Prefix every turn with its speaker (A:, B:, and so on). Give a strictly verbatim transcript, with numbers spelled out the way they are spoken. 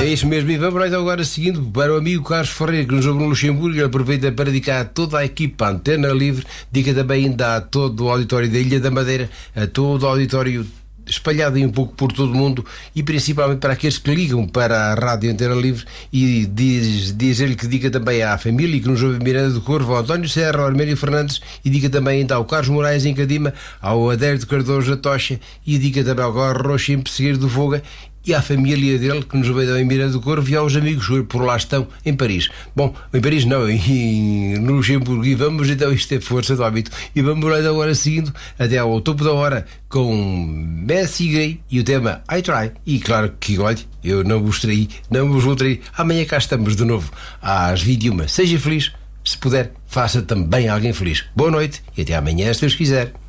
A: É isso mesmo, e vamos então agora seguindo para o amigo Carlos Ferreira, que nos ouve no Luxemburgo. Ele aproveita para dedicar a toda a equipa Antena Livre, dica também ainda a todo o auditório da Ilha da Madeira, a todo o auditório espalhado aí um pouco por todo o mundo, e principalmente para aqueles que ligam para a Rádio Antena Livre, e diz, diz-lhe que diga também à família que nos ouve em Miranda do Corvo, ao António Serra, ao Arménio Fernandes, e diga também ainda ao Carlos Moraes em Cadima, ao Adélio de Cardoso da Tocha, e diga também ao Gorro Rocha em Pessegueiro do Voga, e à família dele que nos ouve em Miranda do Corvo, e aos amigos que por lá estão em Paris. Bom, em Paris não, em, no Luxemburgo. E vamos então, isto é força do hábito, e vamos lá agora seguindo até ao topo da hora com Messi Gray e o tema I Try. E claro que, olha, eu não vos traí, não vos vou trair. Amanhã cá estamos de novo às vinte e uma. Seja feliz, se puder, faça também alguém feliz. Boa noite e até amanhã, se Deus quiser.